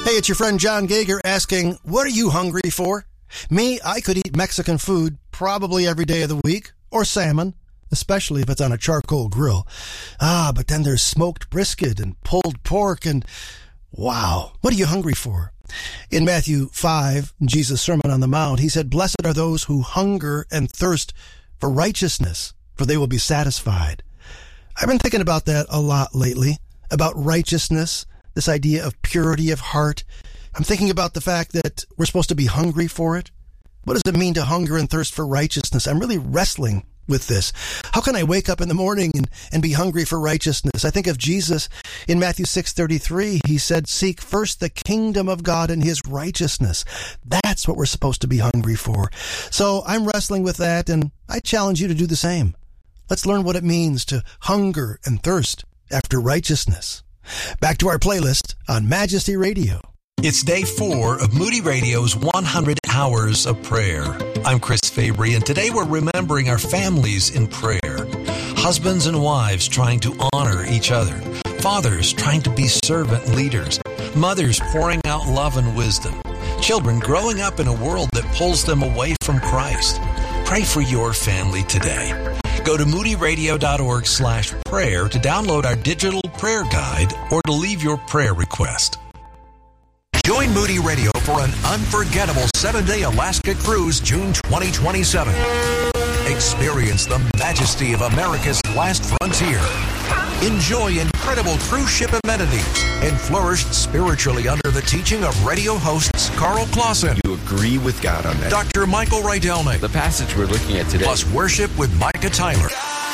Hey, it's your friend John Gager asking, what are you hungry for? Me, I could eat Mexican food probably every day of the week, or salmon, especially if it's on a charcoal grill. But then there's smoked brisket and pulled pork and wow, what are you hungry for? In Matthew 5, Jesus' Sermon on the Mount, he said, blessed are those who hunger and thirst for righteousness, for they will be satisfied. I've been thinking about that a lot lately, about righteousness, this idea of purity of heart. I'm thinking about the fact that we're supposed to be hungry for it. What does it mean to hunger and thirst for righteousness? I'm really wrestling with this. How can I wake up in the morning and be hungry for righteousness? I think of Jesus in Matthew 6:33. He said, seek first the kingdom of God and his righteousness. That's what we're supposed to be hungry for. So I'm wrestling with that, and I challenge you to do the same. Let's learn what it means to hunger and thirst after righteousness. Back to our playlist on Majesty Radio. It's day 4 of Moody Radio's 100 Hours of Prayer. I'm Chris Fabry, and today we're remembering our families in prayer. Husbands and wives trying to honor each other. Fathers trying to be servant leaders. Mothers pouring out love and wisdom. Children growing up in a world that pulls them away from Christ. Pray for your family today. Go to moodyradio.org/prayer to download our digital prayer guide or to leave your prayer request. Join Moody Radio for an unforgettable 7-day Alaska cruise June 2027. Experience the majesty of America's last frontier. Enjoy incredible cruise ship amenities and flourish spiritually under the teaching of radio hosts Carl Clausen. You agree with God on that. Dr. Michael Rydelnik. The passage we're looking at today. Plus worship with Micah Tyler.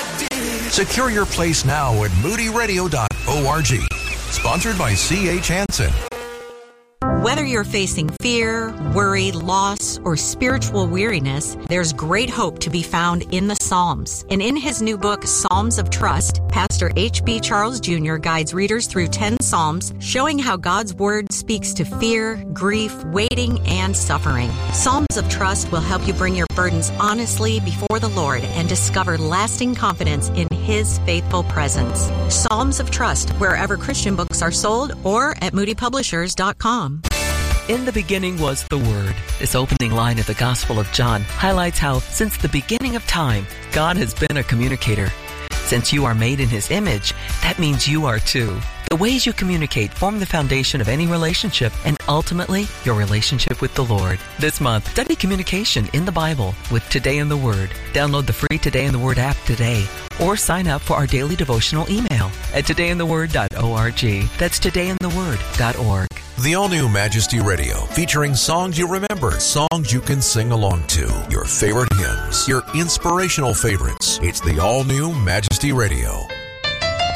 Secure your place now at moodyradio.org. Sponsored by C.H. Hansen. Whether you're facing fear, worry, loss, or spiritual weariness, there's great hope to be found in the Psalms. And in his new book, Psalms of Trust, Pastor H.B. Charles Jr. guides readers through 10 Psalms, showing how God's Word speaks to fear, grief, waiting, and suffering. Psalms of Trust will help you bring your burdens honestly before the Lord and discover lasting confidence in His faithful presence. Psalms of Trust, wherever Christian books are sold or at moodypublishers.com. In the beginning was the Word. This opening line of the Gospel of John highlights how, since the beginning of time, God has been a communicator. Since you are made in His image, that means you are too. The ways you communicate form the foundation of any relationship and ultimately your relationship with the Lord. This month, study communication in the Bible with Today in the Word. Download the free Today in the Word app today or sign up for our daily devotional email at todayintheword.org. That's todayintheword.org. The all-new Majesty Radio, featuring songs you remember, songs you can sing along to, your favorite hymns, your inspirational favorites. It's the all-new Majesty Radio.